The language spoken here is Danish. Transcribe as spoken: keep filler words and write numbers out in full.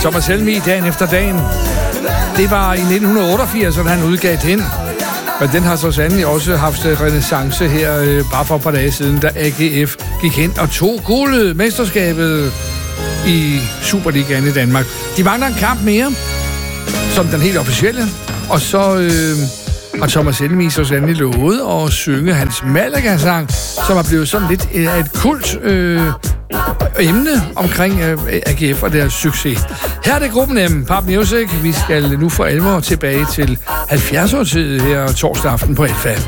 Thomas Helmig, Dagen efter dagen. Det var i nitten otteogfirs, at han udgav den. Men den har så sandelig også haft renæssance her, øh, bare for et par dage siden, da A G F gik hen og tog guldet, mesterskabet i Superligaen i Danmark. De mangler en kamp mere, som den helt officielle. Og så øh, har Thomas Helmig så sandelig lovet at synge hans Malaga-sang, som er blevet sådan lidt af et kult øh, emne omkring øh, A G F og deres succes. Her er det gruppen M, Pop Music. Vi skal nu for alvor tilbage til halvfjerds-årstiden her torsdag aften på Alfa.